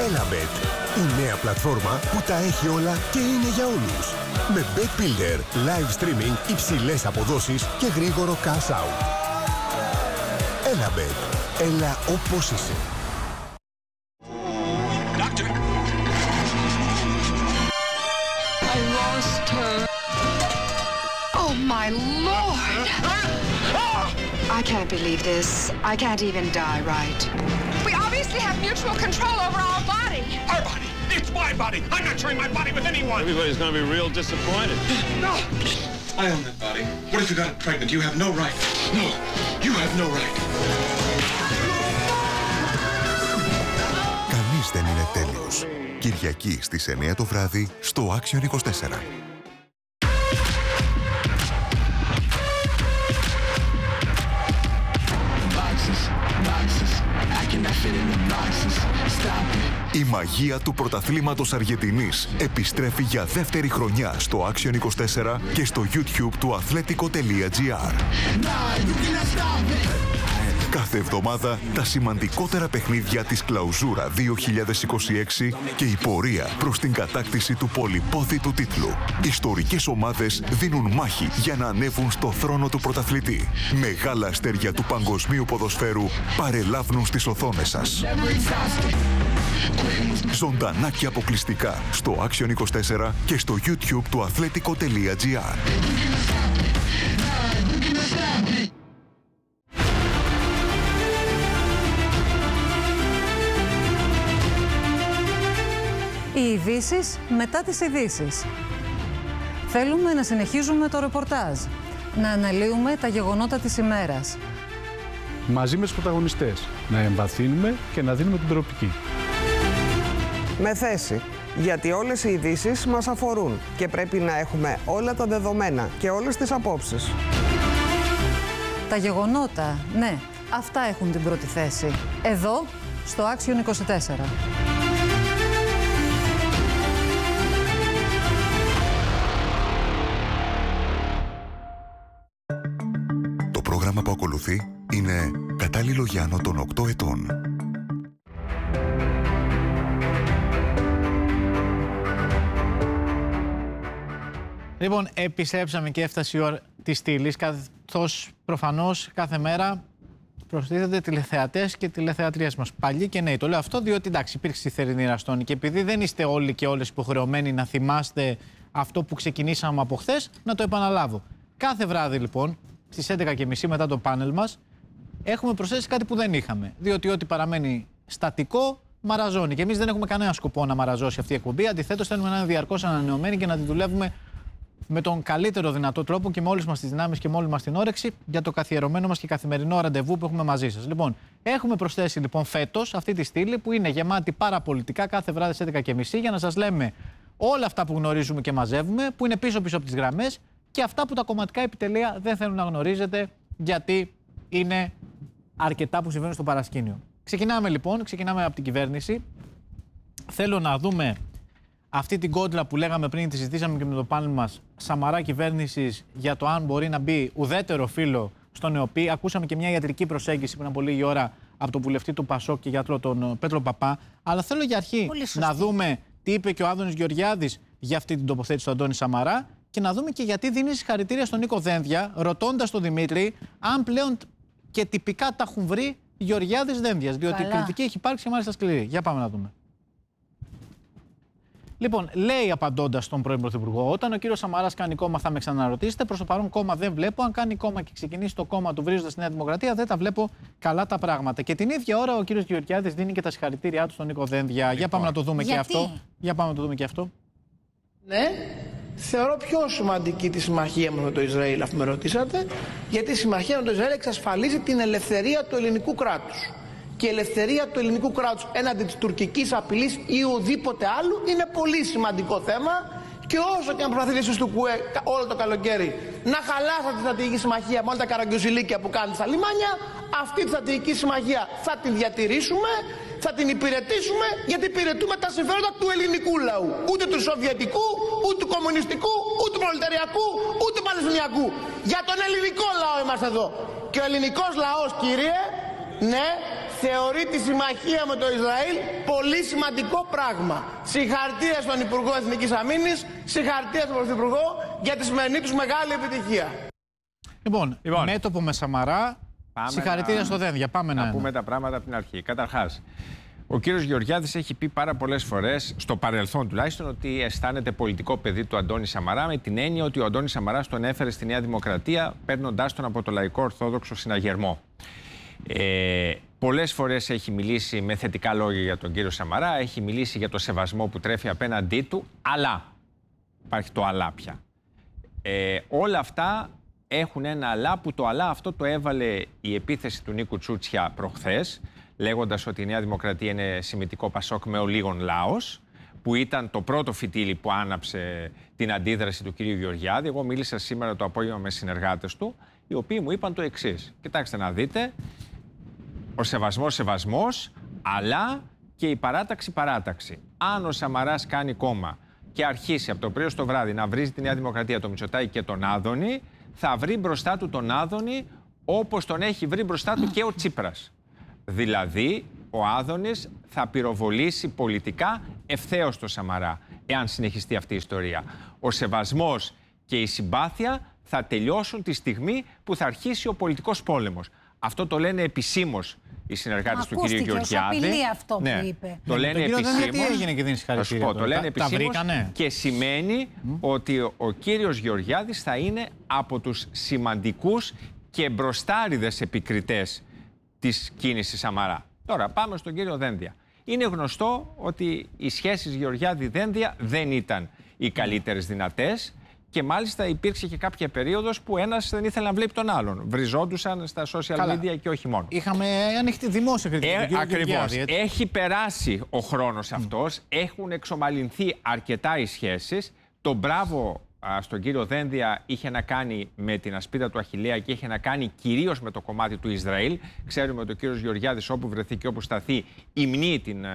Elabet, η νέα πλατφόρμα που τα έχει όλα και είναι για όλους. Με Bet Builder, live streaming, υψηλές αποδόσεις και γρήγορο cash out. Elabet, έλα όπως είσαι. Doctor. I lost her. Oh my Lord! I can't believe this. I can't even die right. We obviously have mutual control over our body. Our body. It's my body. I'm not sharing my body with anyone. Everybody's gonna be real disappointed. No. I own that body. What if you got it pregnant? You have no right. No. You have no right. Κανείς δεν είναι τέλειος. Κυριακή στις 9 το βράδυ στο Action 24. Η μαγεία του πρωταθλήματος Αργεντινής επιστρέφει για δεύτερη χρονιά στο Action 24 και στο YouTube του athletico.gr. Κάθε εβδομάδα τα σημαντικότερα παιχνίδια της Κλαουζούρα 2026 και η πορεία προς την κατάκτηση του πολυπόθητου τίτλου. Ιστορικές ομάδες δίνουν μάχη για να ανέβουν στο θρόνο του πρωταθλητή. Μεγάλα αστέρια του παγκοσμίου ποδοσφαίρου παρελάβουν στις οθόνες σας. Ζωντανά και αποκλειστικά στο Action 24 και στο YouTube του athletico.gr. Οι ειδήσεις μετά τις ειδήσεις. Θέλουμε να συνεχίζουμε το ρεπορτάζ, να αναλύουμε τα γεγονότα της ημέρας. Μαζί με τους πρωταγωνιστές, να εμβαθύνουμε και να δίνουμε την προοπτική. Με θέση, γιατί όλες οι ειδήσεις μας αφορούν και πρέπει να έχουμε όλα τα δεδομένα και όλες τις απόψεις. Τα γεγονότα, ναι, αυτά έχουν την πρώτη θέση. Εδώ, στο Action 24. Το πρόγραμμα που ακολουθεί είναι κατάλληλο για άνω των 8 ετών. Λοιπόν, επιστρέψαμε και έφτασε η ώρα της στήλης, καθώς προφανώς κάθε μέρα προστίθενται τηλεθεατές και τηλεθεατρίες μας. Παλιοί και νέοι. Το λέω αυτό διότι εντάξει, υπήρξε η θερινή ραστόνη και επειδή δεν είστε όλοι και όλες υποχρεωμένοι να θυμάστε αυτό που ξεκινήσαμε από χθες, να το επαναλάβω. Κάθε βράδυ λοιπόν, στις 11:30 μετά το πάνελ μας, έχουμε προσθέσει κάτι που δεν είχαμε. Διότι ό,τι παραμένει στατικό, μαραζώνει. Και εμείς δεν έχουμε κανένα σκοπό να μαραζώσει αυτή η εκπομπή. Αντιθέτως, θέλουμε να είναι διαρκώς ανανεωμένη και να τη δουλεύουμε με τον καλύτερο δυνατό τρόπο και με όλες μας τις δυνάμεις και με όλη μας την όρεξη για το καθιερωμένο μας και καθημερινό ραντεβού που έχουμε μαζί σας. Λοιπόν, έχουμε προσθέσει λοιπόν φέτος αυτή τη στήλη που είναι γεμάτη παραπολιτικά κάθε βράδυ στις 11:30 για να σας λέμε όλα αυτά που γνωρίζουμε και μαζεύουμε, που είναι πίσω-πίσω από τις γραμμές και αυτά που τα κομματικά επιτελεία δεν θέλουν να γνωρίζετε γιατί είναι αρκετά που συμβαίνουν στο παρασκήνιο. Ξεκινάμε λοιπόν, ξεκινάμε από την κυβέρνηση. Θέλω να δούμε αυτή την κόντρα που λέγαμε πριν, τη συζητήσαμε και με το πάνελ μας, Σαμαρά κυβέρνησης για το αν μπορεί να μπει ουδέτερο φύλλο στον ΕΟΠΗ. Ακούσαμε και μια ιατρική προσέγγιση πριν από λίγη ώρα από τον βουλευτή του ΠΑΣΟΚ και γιατρό τον Πέτρο Παπά. Αλλά θέλω για αρχή να δούμε τι είπε και ο Άδωνης Γεωργιάδης για αυτή την τοποθέτηση του Αντώνη Σαμαρά και να δούμε και γιατί δίνει συγχαρητήρια στον Νίκο Δένδια, ρωτώντας τον Δημήτρη αν πλέον και τυπικά τα έχουν βρει Γεωργιάδης Δένδιας. Διότι η κριτική έχει υπάρξει και μάλιστα σκληρή. Για πάμε να δούμε. Λοιπόν, λέει απαντώντας στον πρώην Πρωθυπουργό, όταν ο κύριος Σαμαράς κάνει κόμμα θα με ξαναρωτήσετε. Προς το παρόν κόμμα δεν βλέπω. Αν κάνει κόμμα και ξεκινήσει το κόμμα του βρίζοντας τη Νέα Δημοκρατία, δεν τα βλέπω καλά τα πράγματα. Και την ίδια ώρα ο κύριος Γεωργιάδης δίνει και τα συγχαρητήριά του στον Νίκο Δένδια. Για πάμε να το δούμε και αυτό. Για πάμε να το δούμε και αυτό. Ναι, θεωρώ πιο σημαντική τη συμμαχία μας με το Ισραήλ, αφού με ρωτήσατε, γιατί η συμμαχία με το Ισραήλ εξασφαλίζει την ελευθερία του ελληνικού κράτους. Και η ελευθερία του ελληνικού κράτους έναντι της τουρκικής απειλής ή ουδήποτε άλλου είναι πολύ σημαντικό θέμα. Και όσο και αν προσπαθείτε εσείς του ΚΟΕ όλο το καλοκαίρι να χαλάσετε τη στρατηγική συμμαχία με όλα τα καραγκιουζιλίκια που κάνετε στα λιμάνια, αυτή τη στρατηγική συμμαχία θα την διατηρήσουμε, θα την υπηρετήσουμε, γιατί υπηρετούμε τα συμφέροντα του ελληνικού λαού. Ούτε του σοβιετικού, ούτε του κομμουνιστικού, ούτε του προλεταριακού, ούτε του παλαιστινιακού. Για τον ελληνικό λαό είμαστε εδώ. Και ο ελληνικός λαός, κύριε, ναι, θεωρεί τη συμμαχία με το Ισραήλ πολύ σημαντικό πράγμα. Συγχαρητήρια στον Υπουργό Εθνικής Αμήνης, συγχαρητήρια στον Πρωθυπουργό για τη σημερινή τους μεγάλη επιτυχία. Λοιπόν, μέτωπο με Σαμαρά, συγχαρητήρια στο Δένδια. Πάμε να πούμε τα πράγματα από την αρχή. Καταρχάς, ο κύριος Γεωργιάδης έχει πει πάρα πολλές φορές, στο παρελθόν τουλάχιστον, ότι αισθάνεται πολιτικό παιδί του Αντώνη Σαμαρά, με την έννοια ότι ο Αντώνης Σαμαράς τον έφερε στη Νέα Δημοκρατία, παίρνοντας τον από το Λαϊκό Ορθόδοξο Συναγερμό. Πολλές φορές έχει μιλήσει με θετικά λόγια για τον κύριο Σαμαρά, έχει μιλήσει για το σεβασμό που τρέφει απέναντί του, αλλά, υπάρχει το αλλά πια. Όλα αυτά έχουν ένα αλλά, που το αλλά αυτό το έβαλε η επίθεση του Νίκου Τσούτσια προχθές, λέγοντας ότι η Νέα Δημοκρατία είναι σημιτικό πασόκ με ολίγων λαός, που ήταν το πρώτο φυτίλι που άναψε την αντίδραση του κυρίου Γεωργιάδη. Εγώ μίλησα σήμερα το απόγευμα με συνεργάτες του, οι οποίοι μου είπαν το εξής. Κοιτάξτε να δείτε, ο σεβασμός, αλλά και η παράταξη. Αν ο Σαμαράς κάνει κόμμα και αρχίσει από το πρωί στο βράδυ να βρίζει τη Νέα Δημοκρατία, τον Μητσοτάκη και τον Άδωνη, θα βρει μπροστά του τον Άδωνη όπως τον έχει βρει μπροστά του και ο Τσίπρας. Δηλαδή, ο Άδωνης θα πυροβολήσει πολιτικά ευθέως το Σαμαρά, εάν συνεχιστεί αυτή η ιστορία. Ο σεβασμός και η συμπάθεια θα τελειώσουν τη στιγμή που θα αρχίσει ο πολιτικός πόλεμος. Αυτό το λένε επισήμως οι συνεργάτες του κυρίου Γεωργιάδη. Απειλή αυτό που είπε. Το λένε επισήμως. Τι έγινε και δίνει συγχαρητήρια. Το λένε επισήμως και σημαίνει ότι ο κύριος Γεωργιάδης θα είναι από τους σημαντικούς και μπροστάριδες επικριτές της κίνησης Σαμαρά. Τώρα πάμε στον κύριο Δένδια. Είναι γνωστό ότι οι σχέσεις Γεωργιάδη-Δένδια δεν ήταν οι καλύτερες δυνατές και μάλιστα υπήρξε και κάποια περίοδος που ένας δεν ήθελε να βλέπει τον άλλον. Βριζόντουσαν στα social media και όχι μόνο. Είχαμε ανοιχτή δημόσια κριτική. Ακριβώς. Έχει περάσει ο χρόνος αυτός, έχουν εξομαλυνθεί αρκετά οι σχέσεις. Το μπράβο στον κύριο Δένδια είχε να κάνει με την ασπίδα του Αχιλλέα και είχε να κάνει κυρίως με το κομμάτι του Ισραήλ. Ξέρουμε ότι ο κύριος Γεωργιάδης, όπου βρεθεί και όπου σταθεί, υμνεί την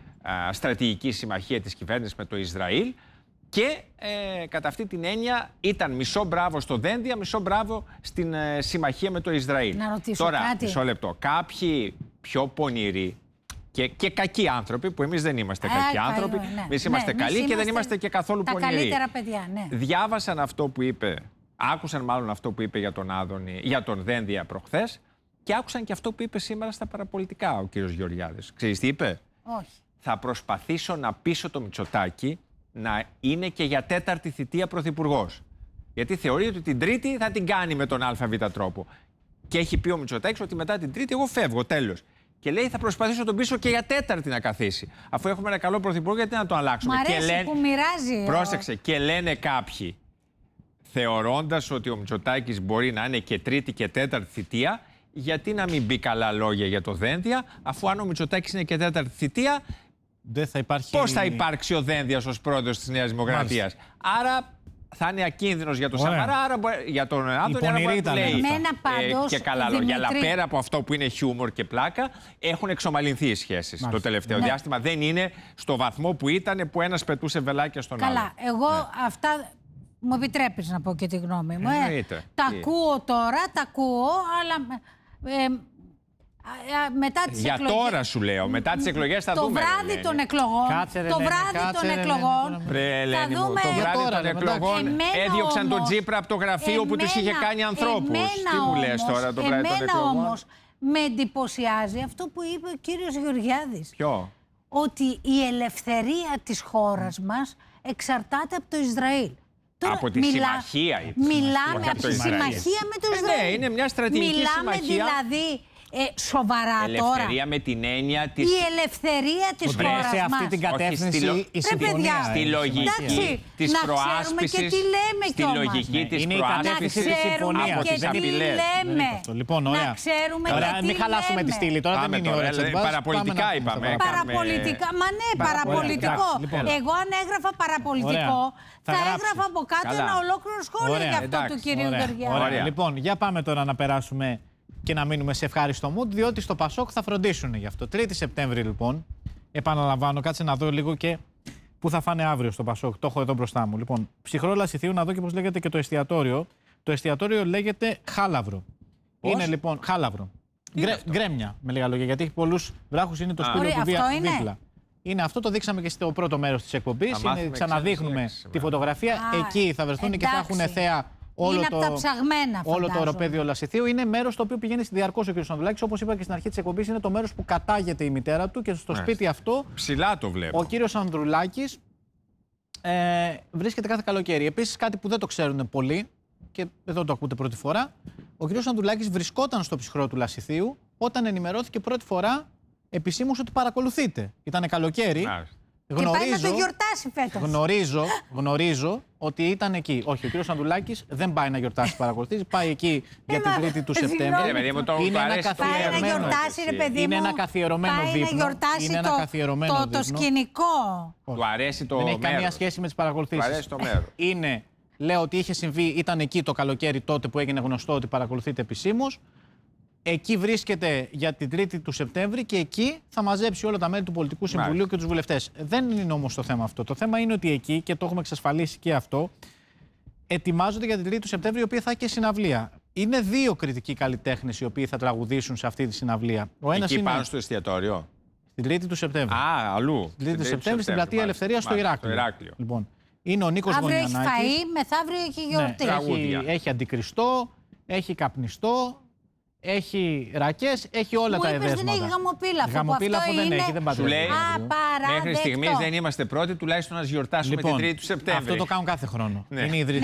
στρατηγική συμμαχία της κυβέρνησης με το Ισραήλ. Και κατά αυτή την έννοια ήταν μισό μπράβο στο Δένδια, μισό μπράβο στην συμμαχία με το Ισραήλ. Να ρωτήσω τώρα, κάτι. Μισό λεπτό. Κάποιοι πιο πονηροί και κακοί άνθρωποι, που εμείς δεν είμαστε κακοί άνθρωποι, εμείς είμαστε καλοί και δεν είμαστε και καθόλου πονηροί. Τα καλύτερα παιδιά, ναι. Διάβασαν αυτό που είπε, άκουσαν μάλλον αυτό που είπε για τον Δένδια προχθές και άκουσαν και αυτό που είπε σήμερα στα παραπολιτικά ο κύριος Γεωργιάδης. Ξέρεις τι είπε? Όχι. Θα προσπαθήσω να πείσω το Μητσοτάκη να είναι και για τέταρτη θητεία πρωθυπουργός. Γιατί θεωρεί ότι την τρίτη θα την κάνει με τον ΑΒ τρόπο. Και έχει πει ο Μητσοτάκης ότι μετά την τρίτη εγώ φεύγω, τέλος. Και λέει θα προσπαθήσω να τον πείσω και για τέταρτη να καθίσει. Αφού έχουμε ένα καλό πρωθυπουργό, γιατί να τον αλλάξουμε? Μ' αρέσει που μοιράζει. Πρόσεξε, και λένε κάποιοι, θεωρώντας ότι ο Μητσοτάκης μπορεί να είναι και τρίτη και τέταρτη θητεία, γιατί να μην πει καλά λόγια για το Δένδια, αφού αν ο Μητσοτάκης είναι και τέταρτη θητεία, πώς θα υπάρξει ο Δένδιας ως πρόεδρος της Νέας Δημοκρατίας? Άρα θα είναι ακίνδυνος για τον Σαμαρά, άρα για τον Άδωνη, άρα μπορεί να λέει και καλά λόγια. Αλλά πέρα από αυτό που είναι χιούμορ και πλάκα, έχουν εξομαλυνθεί οι σχέσεις το τελευταίο διάστημα. Δεν είναι στο βαθμό που ήταν, που ένας πετούσε βελάκια στον άλλο. Καλά, εγώ αυτά μου επιτρέπεις να πω και τη γνώμη μου. Τα ακούω τώρα, αλλά... μετά τις για εκλογές... τώρα σου λέω, μετά τις εκλογές θα δούμε. Το βράδυ των εκλογών, το βράδυ των εκλογών θα δούμε... Το βράδυ των εκλογών έδιωξαν τον Τσίπρα από το γραφείο που τους είχε κάνει ανθρώπους. Τι μου λες τώρα το βράδυ των εκλογών? Εμένα όμως με εντυπωσιάζει αυτό που είπε ο κύριος Γεωργιάδης. Ποιο? Ότι η ελευθερία της χώρας μας εξαρτάται από το Ισραήλ. Τώρα, από τη συμμαχία. Μιλάμε από τη συμμαχία με το Ισραήλ. Ναι, είναι μια στρατηγική συμμαχία. Δηλαδή, σοβαρά τώρα. Ελευθερία με την έννοια της... Η ελευθερία της χώρας μας. Σε αυτή την κατεύθυνση η συμφωνία. Στη λογική της προάσπισης. Στη λογική της προάσπισης από τις απειλές. Λοιπόν, ωραία. Να ξέρουμε και τι λέμε. Μην χαλάσουμε τη στήλη τώρα, δεν είναι ώρα. Παραπολιτικά είπαμε. Παραπολιτικά, μα ναι, παραπολιτικό. Εγώ αν έγραφα παραπολιτικό, θα έγραφα από κάτω ένα ολόκληρο σχόλιο για αυτό του κυρίου Γεωργιάδη. Λοιπόν, για πάμε τώρα να περάσουμε και να μείνουμε σε ευχάριστο mood, διότι στο Πασόκ θα φροντίσουν γι' αυτό. 3η Σεπτέμβρη, λοιπόν, επαναλαμβάνω, κάτσε να δω λίγο και πού θα φάνε αύριο στο Πασόκ. Το έχω εδώ μπροστά μου. Λοιπόν, Ψυχρόλα Ηθίου, να δω και πώς λέγεται και το εστιατόριο. Το εστιατόριο λέγεται Χάλαυρο. Πώς? Είναι λοιπόν Χάλαυρο. Γκρέμια, με λίγα λόγια. Γιατί έχει πολλούς βράχους, είναι το σπήλαιο του δίπλα. Είναι αυτό, το δείξαμε και στο πρώτο μέρος της εκπομπής. Ξαναδείχνουμε τη φωτογραφία. Εκεί θα βρεθούν και θα έχουν θέα όλο το οροπέδιο Λασιθίου. Είναι μέρος το οποίο πηγαίνει διαρκώς ο κ. Ανδρουλάκης. Όπως είπα και στην αρχή της εκπομπής, είναι το μέρος που κατάγεται η μητέρα του και στο σπίτι αυτό. Ψηλά το βλέπω. Ο κ. Ανδρουλάκης βρίσκεται κάθε καλοκαίρι. Επίσης, κάτι που δεν το ξέρουν πολλοί και εδώ το ακούτε πρώτη φορά, ο κ. Ανδρουλάκης βρισκόταν στο ψυχρό του Λασιθίου όταν ενημερώθηκε πρώτη φορά επισήμως ότι παρακολουθείτε. Ήταν καλοκαίρι. Και πάει να το γιορτάσει φέτος. Γνωρίζω ότι ήταν εκεί. Όχι, ο κ. Ανδρουλάκης δεν πάει να γιορτάσει, παρακολουθήσει. Πάει εκεί για την 3η του Σεπτέμβρη. Είναι ένα καθιερωμένο δείπνο. Είναι ένα καθιερωμένο δείπνο. Το σκηνικό. Του αρέσει το μέρο. Δεν έχει καμία σχέση με τις παρακολουθήσεις. Του αρέσει το μέρο. Λέω ότι είχε συμβεί, ήταν εκεί το καλοκαίρι τότε που έγινε γνωστό ότι παρακολουθείτε επισήμως. Εκεί βρίσκεται για την 3η του Σεπτέμβρη και εκεί θα μαζέψει όλα τα μέλη του Πολιτικού Συμβουλίου και τους βουλευτές. Δεν είναι όμως το θέμα αυτό. Το θέμα είναι ότι εκεί, και το έχουμε εξασφαλίσει και αυτό, ετοιμάζονται για την 3η του Σεπτέμβρη, η οποία θα έχει και συναυλία. Είναι 2 κριτικοί καλλιτέχνες οι οποίοι θα τραγουδήσουν σε αυτή τη συναυλία. Ο ένας εκεί είναι πάνω στο εστιατόριο. Την 3η του Σεπτέμβρη. Αλλού. Την 3η του Σεπτέμβρη στην Πλατεία Ελευθερίας στο Ηράκλειο. Λοιπόν, είναι ο Νίκος Γωνιανάκης. Αύριο έχει φαΐ, μεθαύριο έχει γιορτή. Έχει αντικριστό, έχει καπνιστό. Έχει ρακές, έχει όλα τα εδέσματα. Δεν έχει γαμοπίλαφο. Γαμοπίλαφο δεν έχει, δεν πατάει. Σου λέει, μέχρι στιγμής δεν είμαστε πρώτοι, τουλάχιστον να γιορτάσουμε την 3η του Σεπτέμβρη. Αυτό το κάνουν κάθε χρόνο. Είναι